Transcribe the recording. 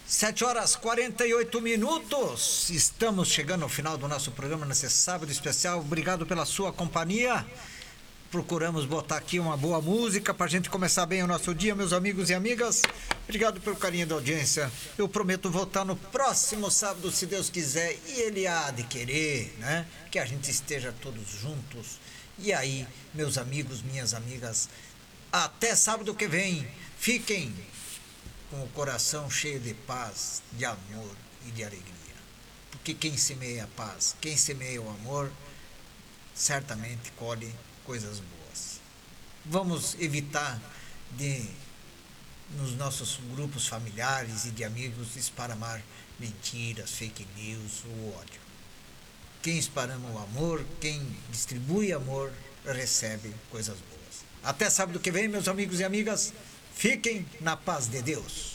7h48. Estamos chegando ao final do nosso programa nesse sábado especial. Obrigado pela sua companhia. Procuramos botar aqui uma boa música para a gente começar bem o nosso dia, meus amigos e amigas. Obrigado pelo carinho da audiência. Eu prometo voltar no próximo sábado, se Deus quiser, e Ele há de querer, né? Que a gente esteja todos juntos. E aí, meus amigos, minhas amigas, até sábado que vem. Fiquem com o coração cheio de paz, de amor e de alegria. Porque quem semeia a paz, quem semeia o amor, certamente colhe coisas boas. Vamos evitar de, nos nossos grupos familiares e de amigos, esparramar mentiras, fake news, o ódio. Quem esparrama o amor, quem distribui amor, recebe coisas boas. Até sábado que vem, meus amigos e amigas. Fiquem na paz de Deus.